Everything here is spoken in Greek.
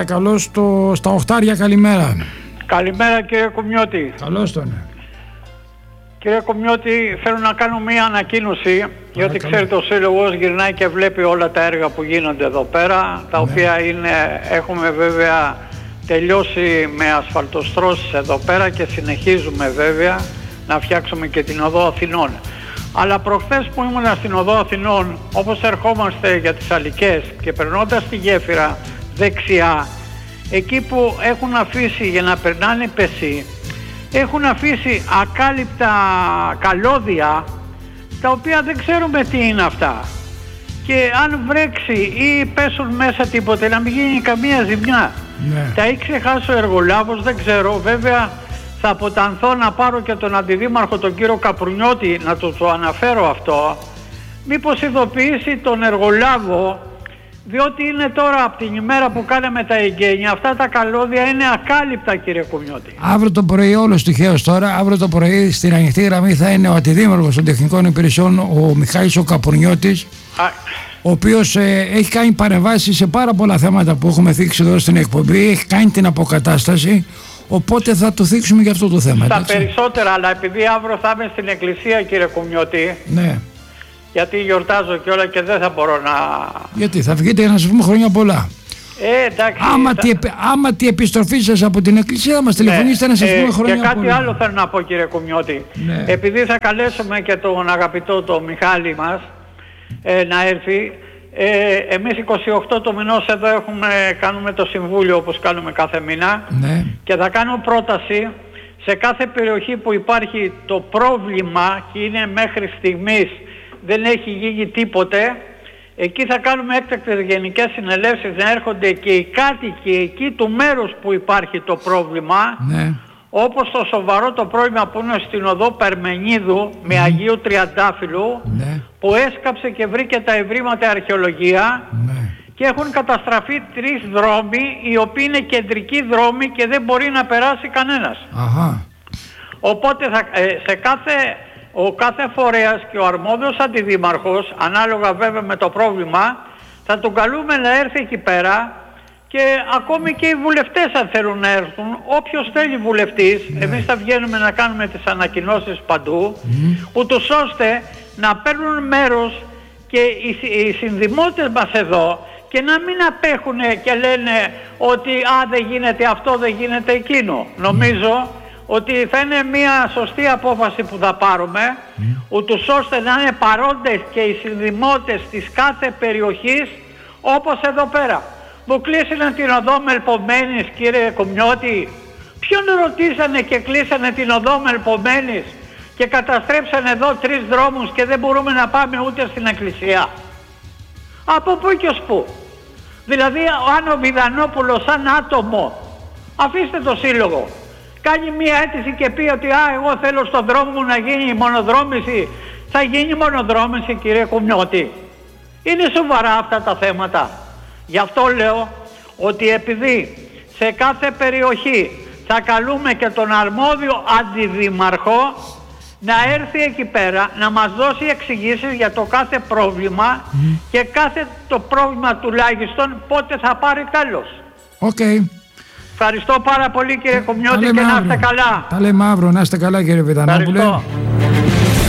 παρακαλώ στα Οχτάρια. Καλημέρα. Καλημέρα κύριε Κουμιώτη. Καλώς τον. Κύριε Κουμιώτη, θέλω να κάνω μία ανακοίνωση, γιατί ξέρετε ο Σύλλογος γυρνάει και βλέπει όλα τα έργα που γίνονται εδώ πέρα, τα οποία έχουμε βέβαια τελειώσει με ασφαλτοστρώσεις εδώ πέρα και συνεχίζουμε βέβαια να φτιάξουμε και την οδό Αθηνών. Αλλά προχθές που ήμουν στην οδό Αθηνών, όπως ερχόμαστε για τις Αλικές και περνώντας τη γέφυρα δεξιά, εκεί που έχουν αφήσει για να περνάνε πεσί, έχουν αφήσει ακάλυπτα καλώδια, τα οποία δεν ξέρουμε τι είναι αυτά. Και αν βρέξει ή πέσουν μέσα τίποτε, να μην γίνει καμία ζημιά. Τα έχει ξεχάσει ο εργολάβος, δεν ξέρω. Βέβαια θα αποτανθώ να πάρω και τον αντιδήμαρχο, τον κύριο Καπρουνιώτη, να το αναφέρω αυτό. Μήπως ειδοποιήσει τον εργολάβο, διότι είναι τώρα από την ημέρα που κάναμε τα εγγένεια, αυτά τα καλώδια είναι ακάλυπτα, κύριε Κουμιώτη. Αύριο το πρωί, όλος τυχαίως τώρα, αύριο το πρωί στην ανοιχτή γραμμή θα είναι ο αντιδήμαρχος των τεχνικών υπηρεσιών, ο Μιχάλης ο Καπρουνιώτης, ο οποίος έχει κάνει παρεμβάσεις σε πάρα πολλά θέματα που έχουμε θίξει εδώ στην εκπομπή, έχει κάνει την αποκατάσταση, οπότε θα το θίξουμε για αυτό το θέμα. Στα περισσότερα, αλλά επειδή αύριο θα είμαι στην εκκλησία, κύριε Κουμιώτη, ναι, γιατί γιορτάζω και όλα και δεν θα μπορώ να... Γιατί θα βγείτε για να σας πούμε χρόνια πολλά. Εντάξει, άμα τη επιστροφή σας από την εκκλησία θα μας τηλεφωνήσετε να σας πούμε χρόνια πολλά. Και κάτι άλλο θέλω να πω, κύριε Κουμιώτη. Ναι. Επειδή θα καλέσουμε και τον αγαπητό τον Μιχάλη μας να έρθει, εμείς 28 το μηνός εδώ κάνουμε το συμβούλιο όπως κάνουμε κάθε μήνα, ναι, και θα κάνω πρόταση σε κάθε περιοχή που υπάρχει το πρόβλημα και είναι μέχρι στιγμής δεν έχει γίνει τίποτε, εκεί θα κάνουμε έκτακτες γενικές συνελεύσεις να έρχονται και οι κάτοικοι εκεί του μέρους που υπάρχει το πρόβλημα, ναι, όπως το σοβαρό το πρόβλημα που είναι στην οδό Περμενίδου με Αγίου Τριαντάφυλλου, ναι, που έσκαψε και βρήκε τα ευρήματα αρχαιολογία, ναι, και έχουν καταστραφεί 3 δρόμοι οι οποίοι είναι κεντρικοί δρόμοι και δεν μπορεί να περάσει κανένας. Αχα. Οπότε ο κάθε φορέας και ο αρμόδιος αντιδήμαρχος, ανάλογα βέβαια με το πρόβλημα, θα τον καλούμε να έρθει εκεί πέρα, και ακόμη και οι βουλευτές αν θέλουν να έρθουν, όποιος θέλει βουλευτής, εμείς θα βγαίνουμε να κάνουμε τις ανακοινώσεις παντού, ούτως ώστε να παίρνουν μέρος και οι συνδημότες μας εδώ και να μην απέχουν και λένε ότι δεν γίνεται αυτό, δεν γίνεται εκείνο. Νομίζω ότι θα είναι μια σωστή απόφαση που θα πάρουμε, ούτως ώστε να είναι παρόντες και οι συνδημότες της κάθε περιοχής, όπως εδώ πέρα. Μου κλείσανε την οδό Μελπομένης, κύριε Κουμιώτη. Ποιον ρωτήσανε και κλείσανε την οδό Μελπομένης και καταστρέψανε εδώ 3 δρόμους και δεν μπορούμε να πάμε ούτε στην εκκλησία? Από πού και ως πού? Δηλαδή αν ο Βιδανόπουλος σαν άτομο, αφήστε το σύλλογο, κάνει μία αίτηση και πει ότι εγώ θέλω στον δρόμο μου να γίνει μονοδρόμηση, θα γίνει μονοδρόμηση, κύριε Κουμιώτη? Είναι σοβαρά αυτά τα θέματα. Γι' αυτό λέω ότι επειδή σε κάθε περιοχή θα καλούμε και τον αρμόδιο αντιδήμαρχο να έρθει εκεί πέρα να μας δώσει εξηγήσεις για το κάθε πρόβλημα και κάθε το πρόβλημα τουλάχιστον πότε θα πάρει τέλος. Ευχαριστώ πάρα πολύ, κύριε Κουμιώτη, και να είστε καλά. Τα λέμε αύριο, να είστε καλά, κύριε Βιδανόπουλε.